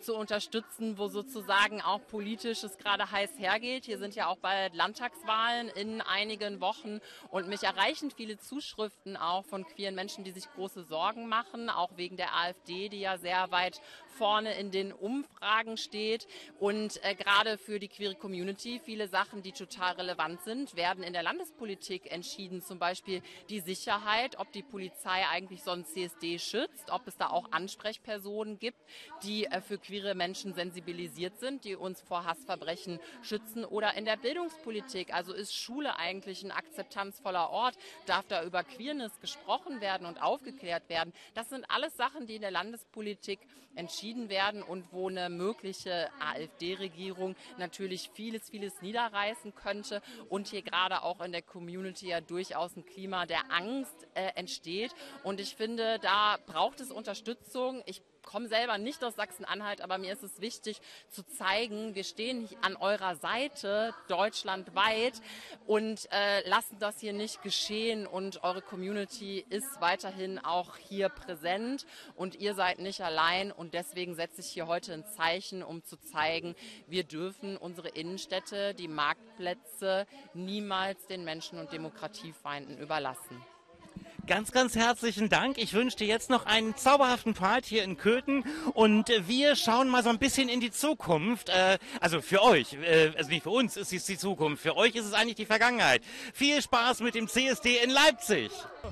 zu unterstützen, wo sozusagen auch politisch es gerade heiß hergeht. Hier sind ja auch bald Landtagswahlen in einigen Wochen und mich erreichen viele Zuschriften auch von queeren Menschen, die sich große Sorgen machen, auch wegen der AfD, die ja sehr weit vorne in den Umfragen steht. Und gerade für die queere Community viele Sachen, die total relevant sind, werden in der Landespolitik entschieden. Zum Beispiel die Sicherheit, ob die Polizei eigentlich so ein CSD schützt, ob es da auch Ansprechpersonen gibt, die für queere Menschen sensibilisiert sind, die uns vor Hassverbrechen schützen, oder in der Bildungspolitik. Also ist Schule eigentlich ein akzeptanzvoller Ort? Darf da über Queerness gesprochen werden und aufgeklärt werden? Das sind alles Sachen, die in der Landespolitik entschieden werden und wo eine mögliche AfD-Regierung natürlich vieles niederreißen könnte und hier gerade auch in der Community ja durchaus ein Klima der Angst entsteht. Und ich finde, da braucht es Unterstützung. Ich komme selber nicht aus Sachsen-Anhalt, aber mir ist es wichtig zu zeigen, wir stehen an eurer Seite deutschlandweit und lassen das hier nicht geschehen, und eure Community ist weiterhin auch hier präsent und ihr seid nicht allein, und deswegen setze ich hier heute ein Zeichen, um zu zeigen, wir dürfen unsere Innenstädte, die Marktplätze niemals den Menschen- und Demokratiefeinden überlassen. Ganz, ganz herzlichen Dank. Ich wünsche dir jetzt noch einen zauberhaften Part hier in Köthen und wir schauen mal so ein bisschen in die Zukunft. Also für euch, also nicht für uns ist es die Zukunft, für euch ist es eigentlich die Vergangenheit. Viel Spaß mit dem CSD in Leipzig.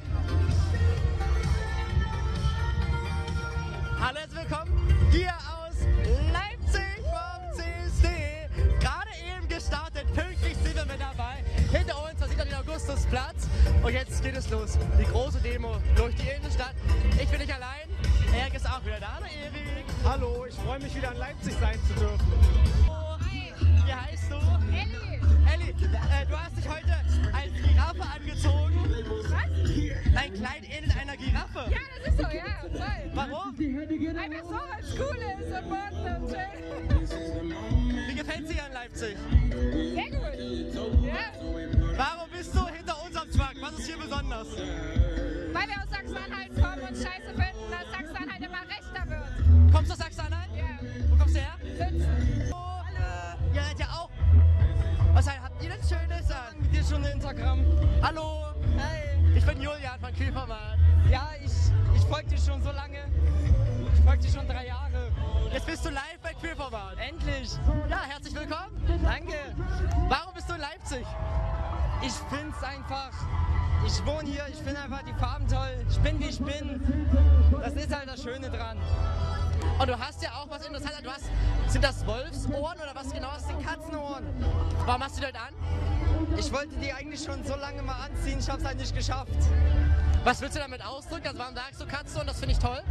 Hallo, herzlich willkommen hier aus Leipzig vom CSD. Gerade eben gestartet, pünktlich sind wir mit dabei. Hinter uns, da sieht man den Augustusplatz. Und jetzt geht es los. Die große Demo durch die Innenstadt. Ich bin nicht allein. Erik ist auch wieder da. Hallo Erik. Hallo, ich freue mich wieder in Leipzig sein zu dürfen. Hi. Wie heißt du? Elli. Du hast dich heute als Giraffe angezogen. Was? Dein Kleid ähnelt einer Giraffe. Ja, das ist so, ja, voll. Warum? Einfach so, weil es cool ist und bunt und schön. Wie gefällt es dir in Leipzig? Sehr gut. Ja. Warum bist du hinter unserem Truck? Was ist hier besonders? Weil wir aus Sachsen-Anhalt kommen und scheiße finden, dass Sachsen-Anhalt immer rechter wird. Kommst du aus Sachsen-Anhalt? Ja. Wo kommst du her? Sitzen. Hallo. Ihr seid ja auch. Was habt ihr denn Schönes an? Mit dir schon Instagram. Hallo. Hey. Ich bin Julian von Queerformat. Ja, ich folge dir schon so lange. Ich folge dir schon 3 Jahre. Jetzt bist du live bei Queerformat. Endlich. Ja, herzlich willkommen. Danke. Warum bist du in Leipzig? Ich find's einfach. Ich wohne hier, ich finde einfach die Farben toll. Ich bin, wie ich bin. Das ist halt das Schöne dran. Und du hast ja auch was Interessantes. Sind das Wolfsohren oder was genau? Das sind Katzenohren. Warum hast du die dort an? Ich wollte die eigentlich schon so lange mal anziehen, ich hab's halt nicht geschafft. Was willst du damit ausdrücken? Also warum sagst du Katzenohren? Das finde ich toll.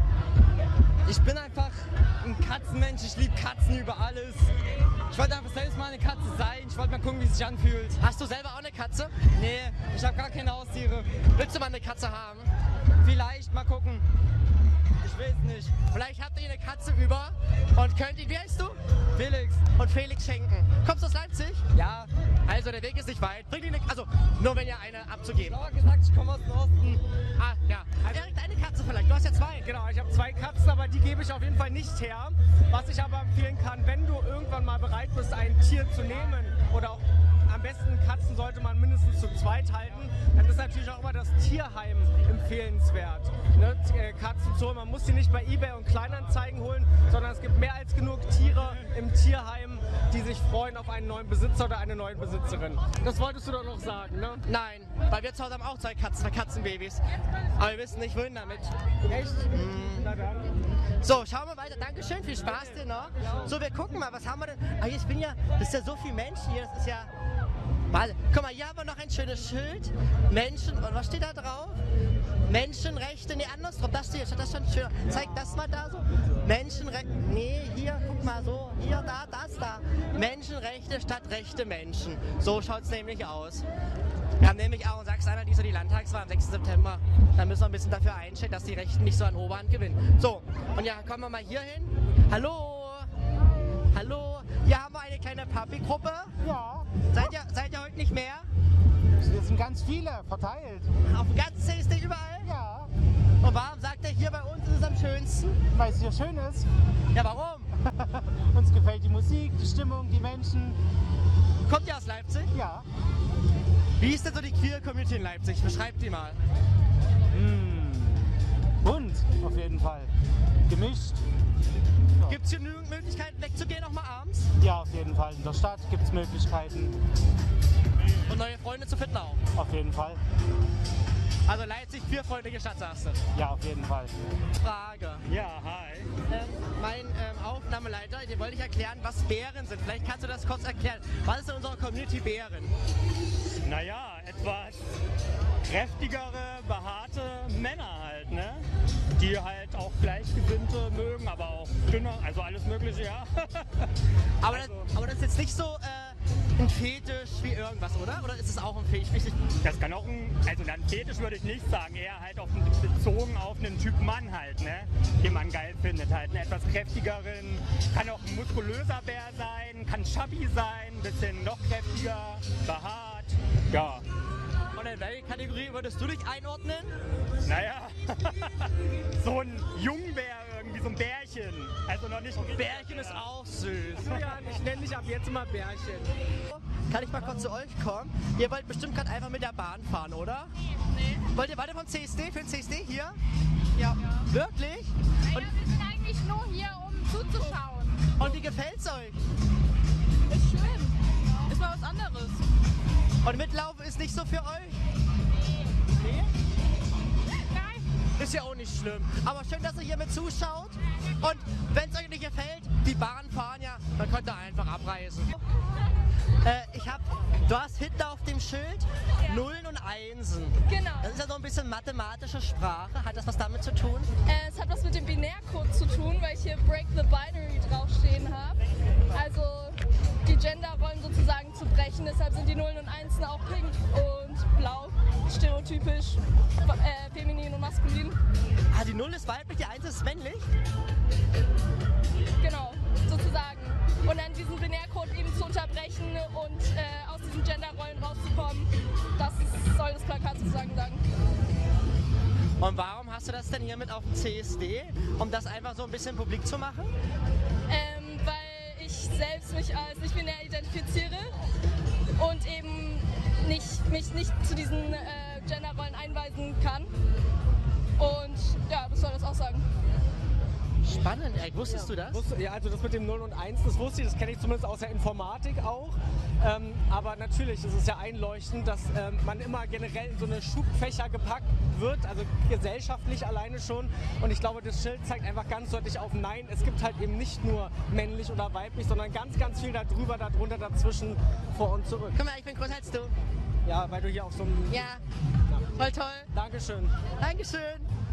Ich bin einfach ein Katzenmensch, ich liebe Katzen über alles. Ich wollte einfach selbst mal eine Katze sein, ich wollte mal gucken, wie es sich anfühlt. Hast du selber auch eine Katze? Nee, ich habe gar keine Haustiere. Willst du mal eine Katze haben? Vielleicht, mal gucken. Ich weiß nicht. Vielleicht habt ihr eine Katze über und könnt ihn, wie heißt du? Felix. Und Felix schenken. Kommst du aus Leipzig? Ja. Also der Weg ist nicht weit. Bring dir eine, also nur wenn ihr eine abzugeben. Ich habe gesagt, ich komme aus dem Osten. Ah, ja. Erik, deine Katze vielleicht. Du hast ja 2. Genau, ich habe 2 Katzen, aber die gebe ich auf jeden Fall nicht her. Was ich aber empfehlen kann, wenn du irgendwann mal bereit bist, ein Tier zu nehmen oder auch am besten Katzen sollte man mindestens zu zweit halten, dann ist natürlich auch immer das Tierheim empfehlenswert. Ne? Katzenzoo, man muss sie nicht bei eBay und Kleinanzeigen holen, sondern es gibt mehr als genug Tiere im Tierheim, die sich freuen auf einen neuen Besitzer oder eine neue Besitzerin. Das wolltest du doch noch sagen, ne? Nein, weil wir zu Hause haben auch 2 Katzen, 2 Katzenbabys. Aber wir wissen nicht, wohin damit. Echt? Na dann. So, schauen wir weiter. Dankeschön, viel Spaß dir noch. So, wir gucken mal, was haben wir denn? Ah, hier, das ist ja so viel Menschen hier, das ist ja... Warte, guck mal, hier haben wir noch ein schönes Schild. Menschen, und was steht da drauf? Menschenrechte, nee, andersrum, das steht das schon schön. Zeig das mal da so. Menschenrechte, nee, hier, guck mal so, hier, da, das, da. Menschenrechte statt rechte Menschen. So schaut's nämlich aus. Wir haben nämlich auch in Sachsen-Anhalt die Landtagswahl am 6. September. Da müssen wir ein bisschen dafür einstellen, dass die Rechten nicht so an Oberhand gewinnen. So, und ja, kommen wir mal hier hin. Hallo! Hallo! Hier haben wir eine kleine Papi-Gruppe. Ja. Seid ihr heute nicht mehr? Wir sind ganz viele verteilt. Auf dem ganzen CSD überall? Ja. Und warum sagt er, hier bei uns ist es am schönsten? Weil es hier schön ist. Ja, warum? Uns gefällt die Musik, die Stimmung, die Menschen. Kommt ihr aus Leipzig? Ja. Wie ist denn so die queer Community in Leipzig? Beschreibt die mal. Bunt auf jeden Fall. Gemischt. Gibt es genügend Möglichkeiten wegzugehen, auch mal abends? Ja, auf jeden Fall. In der Stadt gibt es Möglichkeiten. Und neue Freunde zu finden auch? Auf jeden Fall. Also Leipzig, queerfreundliche Stadt, sagst du? Ja, auf jeden Fall. Frage. Ja, hi. Mein Aufnahmeleiter, dem wollte ich erklären, was Bären sind. Vielleicht kannst du das kurz erklären. Was ist in unserer Community Bären? Naja, etwas kräftigere, behaarte Männer halt, ne? Die halt auch Gleichgesinnte mögen, aber auch dünner, also alles Mögliche, ja. Aber das ist jetzt nicht so ein Fetisch wie irgendwas, oder? Oder ist es auch ein Fetisch? Das kann auch ein Fetisch würde ich nicht sagen, eher halt bezogen auf einen Typ Mann halt, ne? Den man geil findet halt, einen etwas kräftigeren, kann auch ein muskulöser Bär sein, kann chubby sein, ein bisschen noch kräftiger, behaart, ja. Und in welche Kategorie würdest du dich einordnen? Naja, so ein Jungbär irgendwie, so ein Bärchen. Also noch nicht. Bärchen ist auch süß. Julian, ich nenne dich ab jetzt immer Bärchen. Kann ich mal kurz zu euch kommen? Ihr wollt bestimmt gerade einfach mit der Bahn fahren, oder? Nee. Wollt ihr weiter vom CSD, für den CSD hier? Ja. Wirklich? Naja, wir sind eigentlich nur hier, um zuzuschauen. Und wie gefällt's euch? Ist schön. Ist mal was anderes. Und mitlaufen ist nicht so für euch? Nein. Ist ja auch nicht schlimm. Aber schön, dass ihr hier mit zuschaut. Und wenn es euch nicht gefällt, die Bahnen fahren ja, dann könnt ihr einfach abreisen. Du hast hinten auf dem Schild Nullen und Einsen. Genau. Das ist ja so ein bisschen mathematische Sprache. Hat das was damit zu tun? Es hat was mit dem Binärcode zu tun, weil ich hier Break the Binary draufstehen habe. Also die Genderrollen sozusagen zu brechen. Deshalb sind die Nullen und Einsen auch pink und blau. Stereotypisch feminin und maskulin. Ah, die Null ist weiblich, die Eins ist männlich? Genau, sozusagen. Und dann diesen Binärcode eben zu unterbrechen und aus diesen Genderrollen rauszukommen, das soll das Plakat sozusagen sagen. Und warum hast du das denn hier mit auf dem CSD? Um das einfach so ein bisschen publik zu machen? Weil ich selbst mich als nicht-binär identifiziere und eben mich nicht zu diesen Genderrollen einweisen kann. Und ja, das soll das auch sagen. Spannend, Erik. Wusstest du das? Ja, also das mit dem 0 und 1, das wusste ich, das kenne ich zumindest aus der Informatik auch. Aber natürlich ist es ja einleuchtend, dass man immer generell in so eine Schubfächer gepackt wird, also gesellschaftlich alleine schon. Und ich glaube, das Schild zeigt einfach ganz deutlich auf, nein, es gibt halt eben nicht nur männlich oder weiblich, sondern ganz, ganz viel darüber, darunter, dazwischen, vor und zurück. Guck mal, ich bin größer als du. Ja, weil du hier auf so einem... Ja, voll toll. Dankeschön. Dankeschön.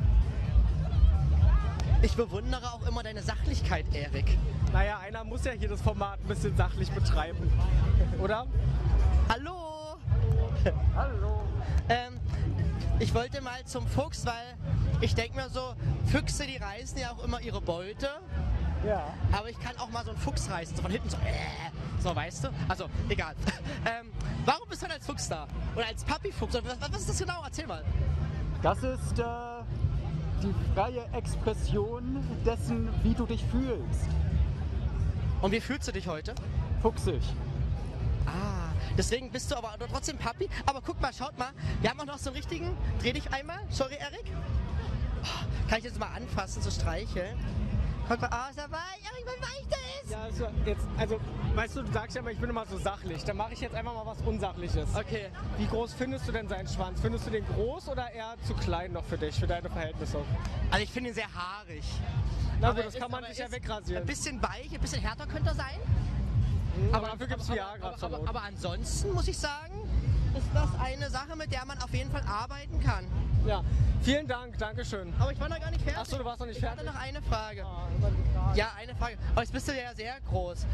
Ich bewundere auch immer deine Sachlichkeit, Erik. Naja, einer muss ja hier das Format ein bisschen sachlich betreiben, oder? Hallo! Hallo! Ich wollte mal zum Fuchs, weil ich denke mir so, Füchse, die reißen ja auch immer ihre Beute. Ja. Aber ich kann auch mal so einen Fuchs reißen, so von hinten so, so, weißt du? Also, egal. Warum bist du denn als Fuchs da? Oder als Papi-Fuchs? Was ist das genau? Erzähl mal. Das ist die freie Expression dessen, wie du dich fühlst. Und wie fühlst du dich heute? Fuchsig. Ah, deswegen bist du aber trotzdem Papi. Aber guck mal, schaut mal, wir haben auch noch so einen richtigen, dreh dich einmal, sorry Erik. Oh, kann ich jetzt mal anfassen, so streicheln? Guck mal, ist er weich, Erik, wie weich der ist. Ja, also, weißt du sagst ja immer, ich bin immer so sachlich. Dann mache ich jetzt einfach mal was Unsachliches. Okay. Wie groß findest du denn seinen Schwanz? Findest du den groß oder eher zu klein noch für dich, für deine Verhältnisse? Also ich finde ihn sehr haarig. Na gut, das kann man sich ja wegrasieren. Ein bisschen weich, ein bisschen härter könnte er sein. Aber dafür gibt es Viagra. Aber ansonsten muss ich sagen, ist das eine Sache, mit der man auf jeden Fall arbeiten kann. Ja, vielen Dank, Dankeschön. Aber ich war noch gar nicht fertig. Achso, du warst noch nicht fertig? fertig? Ich hatte noch eine Frage. Ja, eine Frage. Aber jetzt bist du ja sehr groß.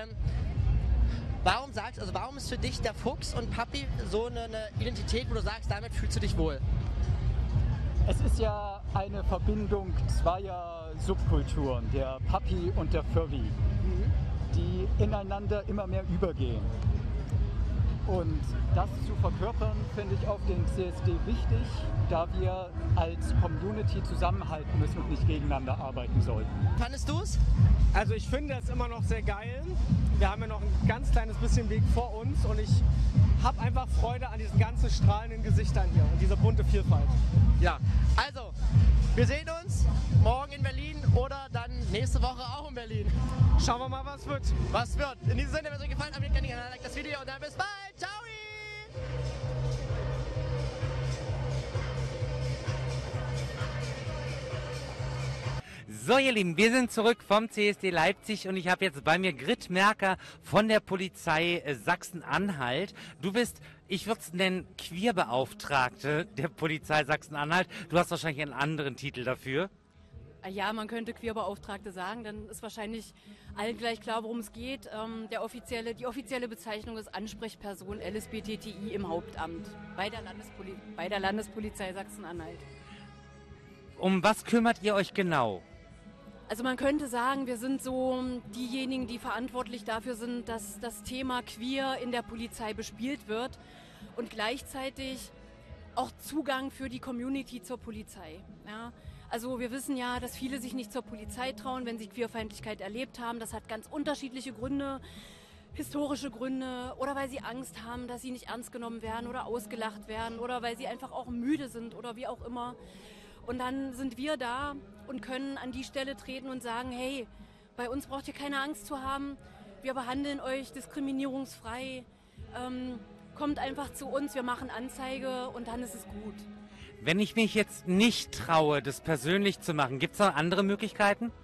Warum ist für dich der Fuchs und Papi so eine Identität, wo du sagst, damit fühlst du dich wohl? Es ist ja eine Verbindung zweier Subkulturen, der Papi und der Furry, die ineinander immer mehr übergehen. Und das zu verkörpern, finde ich auf dem CSD wichtig, da wir als Community zusammenhalten müssen und nicht gegeneinander arbeiten sollten. Fandest du es? Also ich finde es immer noch sehr geil. Wir haben ja noch ein ganz kleines bisschen Weg vor uns und ich habe einfach Freude an diesen ganzen strahlenden Gesichtern hier und dieser bunte Vielfalt. Ja, also wir sehen uns morgen in Berlin oder dann nächste Woche auch in Berlin. Schauen wir mal, was wird. Was wird. In diesem Sinne, wenn es euch gefallen hat, abonniert gerne, like das Video und dann bis bald. Ciao! So, ihr Lieben, wir sind zurück vom CSD Leipzig und ich habe jetzt bei mir Grit Merker von der Polizei Sachsen-Anhalt. Du bist, ich würde es nennen, Queerbeauftragte der Polizei Sachsen-Anhalt. Du hast wahrscheinlich einen anderen Titel dafür. Ja, man könnte Queerbeauftragte sagen, dann ist wahrscheinlich allen gleich klar, worum es geht. Die offizielle Bezeichnung ist Ansprechperson LSBTTI im Hauptamt bei der Landespolizei Sachsen-Anhalt. Um was kümmert ihr euch genau? Also man könnte sagen, wir sind so diejenigen, die verantwortlich dafür sind, dass das Thema Queer in der Polizei bespielt wird und gleichzeitig auch Zugang für die Community zur Polizei. Ja? Also wir wissen ja, dass viele sich nicht zur Polizei trauen, wenn sie Queerfeindlichkeit erlebt haben. Das hat ganz unterschiedliche Gründe, historische Gründe oder weil sie Angst haben, dass sie nicht ernst genommen werden oder ausgelacht werden oder weil sie einfach auch müde sind oder wie auch immer. Und dann sind wir da und können an die Stelle treten und sagen, hey, bei uns braucht ihr keine Angst zu haben, wir behandeln euch diskriminierungsfrei, kommt einfach zu uns, wir machen Anzeige und dann ist es gut. Wenn ich mich jetzt nicht traue, das persönlich zu machen, gibt es noch andere Möglichkeiten?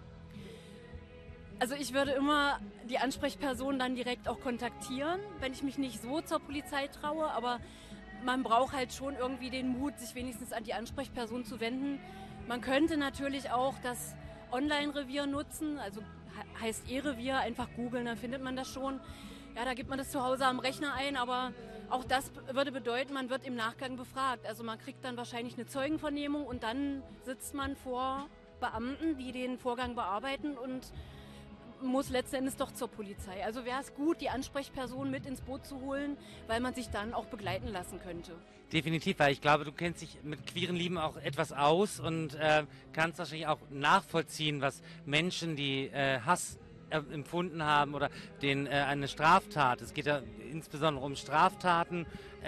Also ich würde immer die Ansprechperson dann direkt auch kontaktieren, wenn ich mich nicht so zur Polizei traue, aber man braucht halt schon irgendwie den Mut, sich wenigstens an die Ansprechperson zu wenden. Man könnte natürlich auch das Online-Revier nutzen, also heißt E-Revier, einfach googeln, dann findet man das schon. Ja, da gibt man das zu Hause am Rechner ein, aber auch das würde bedeuten, man wird im Nachgang befragt. Also man kriegt dann wahrscheinlich eine Zeugenvernehmung und dann sitzt man vor Beamten, die den Vorgang bearbeiten und muss letzten Endes doch zur Polizei. Also wäre es gut, die Ansprechperson mit ins Boot zu holen, weil man sich dann auch begleiten lassen könnte. Definitiv, weil ich glaube, du kennst dich mit queeren Lieben auch etwas aus und kannst wahrscheinlich auch nachvollziehen, was Menschen, die Hass empfunden haben oder denen eine Straftat, es geht ja insbesondere um Straftaten,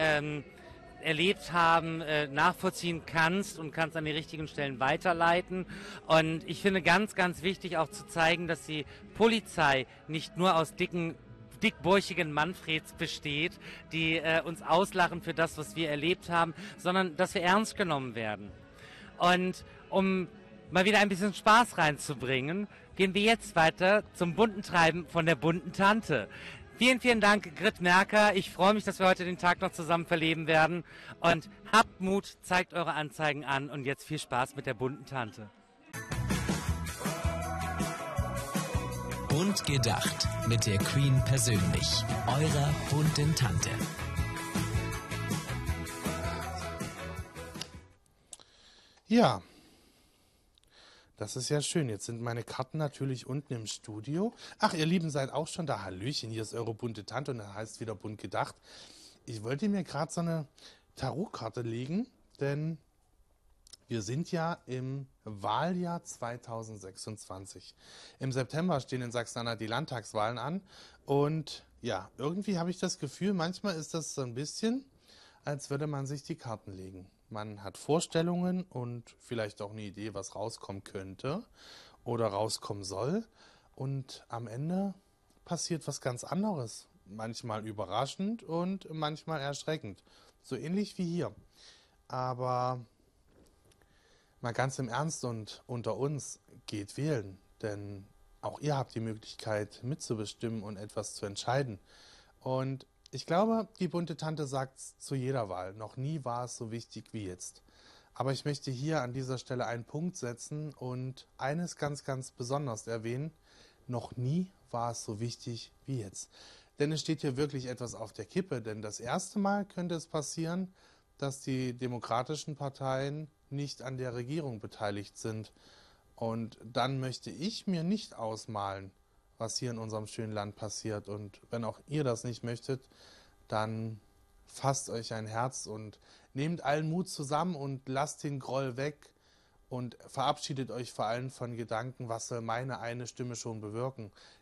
erlebt haben, nachvollziehen kannst und kannst an die richtigen Stellen weiterleiten. Und ich finde ganz, ganz wichtig auch zu zeigen, dass die Polizei nicht nur aus dickbäuchigen Manfreds besteht, die uns auslachen für das, was wir erlebt haben, sondern dass wir ernst genommen werden. Und um mal wieder ein bisschen Spaß reinzubringen, gehen wir jetzt weiter zum bunten Treiben von der bunten Tante. Vielen, vielen Dank, Grit Merker. Ich freue mich, dass wir heute den Tag noch zusammen verleben werden. Und habt Mut, zeigt eure Anzeigen an und jetzt viel Spaß mit der bunten Tante. Bunt gedacht mit der Queen persönlich, eurer bunten Tante. Ja, das ist ja schön. Jetzt sind meine Karten natürlich unten im Studio. Ach, ihr Lieben, seid auch schon da. Hallöchen, hier ist eure bunte Tante und das heißt wieder bunt gedacht. Ich wollte mir gerade so eine Tarotkarte legen, denn wir sind ja im Wahljahr 2026. Im September stehen in Sachsen-Anhalt die Landtagswahlen an und ja, irgendwie habe ich das Gefühl, manchmal ist das so ein bisschen, als würde man sich die Karten legen. Man hat Vorstellungen und vielleicht auch eine Idee, was rauskommen könnte oder rauskommen soll. Und am Ende passiert was ganz anderes. Manchmal überraschend und manchmal erschreckend. So ähnlich wie hier. Aber mal ganz im Ernst und unter uns, geht wählen. Denn auch ihr habt die Möglichkeit mitzubestimmen und etwas zu entscheiden. Und ich glaube, die bunte Tante sagt es zu jeder Wahl. Noch nie war es so wichtig wie jetzt. Aber ich möchte hier an dieser Stelle einen Punkt setzen und eines ganz, ganz besonders erwähnen. Noch nie war es so wichtig wie jetzt. Denn es steht hier wirklich etwas auf der Kippe. Denn das erste Mal könnte es passieren, dass die demokratischen Parteien nicht an der Regierung beteiligt sind. Und dann möchte ich mir nicht ausmalen, was hier in unserem schönen Land passiert. Und wenn auch ihr das nicht möchtet, dann fasst euch ein Herz und nehmt allen Mut zusammen und lasst den Groll weg und verabschiedet euch vor allem von Gedanken, was soll meine eine Stimme schon bewirken.